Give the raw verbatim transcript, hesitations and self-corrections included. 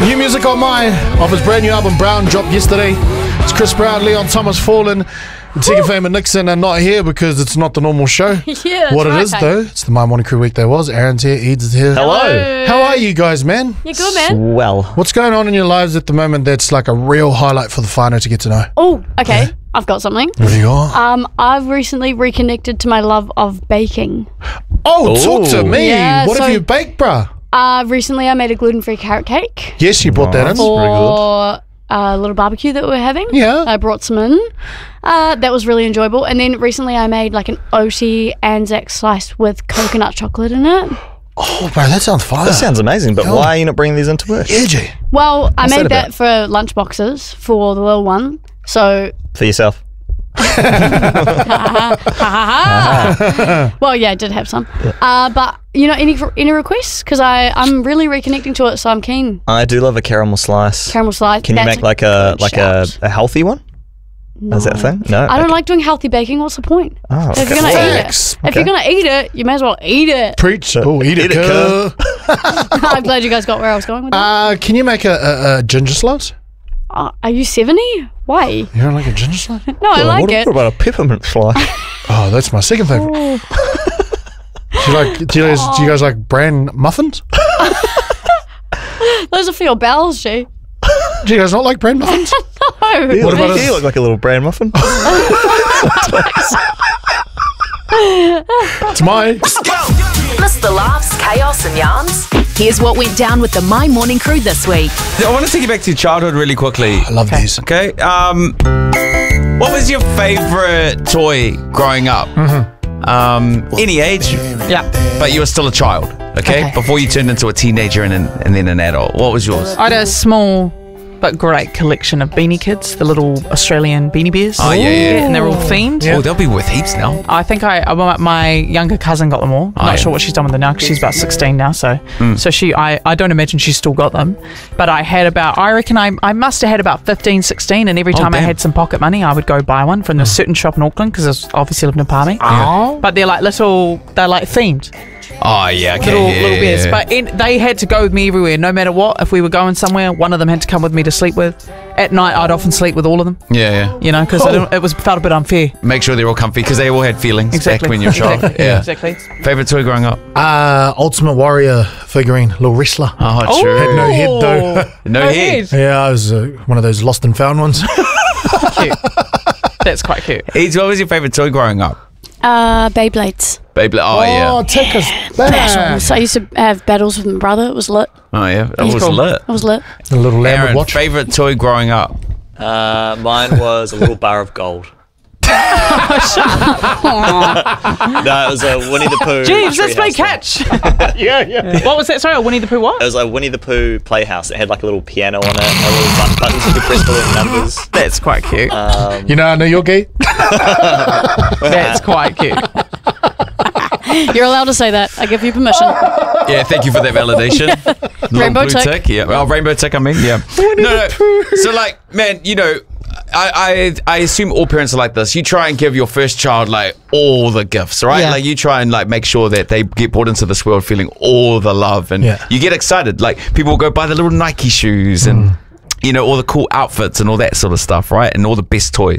New music on My off his brand new album Brown dropped yesterday. It's Chris Brown, Leon Thomas Fallen, and Tika Fame Nixon are not here because it's not the normal show. Yeah, that's what right, it is hey. though, it's the My Morning Crew week there was. Aaron's here, Eads is here. Hello. How are you guys, man? You good, man? Well, What's going on in your lives at the moment that's like a real highlight for the whānau to get to know? Oh, okay. I've got something. What do you got? Um, I've recently reconnected to my love of baking. Oh, talk to Ooh. me. Yeah, what so- have you baked, bruh? Uh, recently I made a gluten-free carrot cake Yes, you brought that in. Nice. Very for a little barbecue that we were having. Yeah. I brought some in. Uh, that was really enjoyable. And then recently I made like an O T Anzac slice with coconut chocolate in it. Oh, bro, that sounds fire. that sounds amazing, but Cool. why are you not bringing these into work? Yeah, G. Well, I What's made that that about? for lunch boxes for the little one. So, For yourself? well, yeah, I did have some. Uh, but, you know, any any requests? Because I'm really reconnecting to it, so I'm keen. I do love a caramel slice. Caramel slice. Can you that's make like a good like a, shout. a healthy one? Is that a thing? No. I don't Okay. like doing healthy baking. What's the point? Oh, If you're okay. gonna Facts. eat it, if you're gonna eat it, you may as well eat it. Preach. Oh, eat it, Eat it, cuz. I'm glad you guys got where I was going with that. Uh, can you make a, a, a ginger slice? Uh, are you seventy? Why? You don't like a ginger slice? No, I like what, it. what about a peppermint slice? Oh, that's my second favourite. Oh. do, you like, do, you guys, do you guys like bran muffins? Those are for your bowels, G. Do you guys not like bran muffins? No. You What look, about you a- look like a little bran muffin. It's my. Miss the laughs, chaos, and yarns? Here's what went down with the My Morning Crew this week. I want to take you back to your childhood really quickly. I love these. Okay. Um, what was your favorite toy growing up? Mm-hmm. Um, any age, Yeah. but you were still a child. Okay? Okay. Before you turned into a teenager and then, and then an adult. What was yours? I had a small but great collection of Beanie Kids, the little Australian Beanie Bears. Oh, yeah, yeah. And they're all themed. Oh, they'll be worth heaps now. I think I, I my- my younger cousin got them all. Oh, Not yeah. sure what she's done with them now because she's about sixteen now. So so she I, I don't imagine she's still got them. But I had about, I reckon I, I must have had about fifteen, sixteen, and every Oh, time I damn. had some pocket money, I would go buy one from a certain shop in Auckland because I was obviously living in Palmy. Yeah. But they're like little, they're like themed. Oh, yeah. Okay. little yeah, little yeah, bears. yeah. But in, they had to go with me everywhere, no matter what. If we were going somewhere, one of them had to come with me to sleep with. At night, I'd often sleep with all of them. Yeah, yeah. You know, because it was felt a bit unfair. Make sure they're all comfy because they all had feelings Exactly. back when you were a child. Exactly. Yeah. Exactly. Favorite toy growing up? Uh, Ultimate Warrior figurine, little wrestler. Oh, true. Had no head though. No, No head. head. Yeah, I was uh, one of those lost and found ones. Cute. That's quite cute. Eads, what was your favorite toy growing up? Uh, Beyblades. Beyblade. Oh, Oh, yeah. take us back. Battles. I used to have battles with my brother. It was lit. Oh, yeah. That He's was cool. lit. It was lit. A little lamb would Aaron, watch. favorite toy growing up? Uh, mine was a little bar of gold. No, it was a Winnie the Pooh. Jeeves, let's play treehouse thing. catch. Yeah, yeah. What was that? Sorry, Winnie the Pooh what? It was a Winnie the Pooh playhouse. It had like a little piano on it, a little button buttons you could press for the numbers. That's quite cute. Um, You know, I know you're gay. That's quite cute. You're allowed to say that. I give you permission. Yeah, thank you for that validation. Little Rainbow blue tick. Yeah, well, rainbow tick. I mean, yeah. no, no. So, like, man, you know, I, I I assume all parents are like this. You try and give your first child like all the gifts, right? Yeah. Like you try and like make sure that they get brought into this world feeling all the love, and Yeah. you get excited. Like people will go buy the little Nike shoes and. You know, all the cool outfits and all that sort of stuff, right? And all the best toys.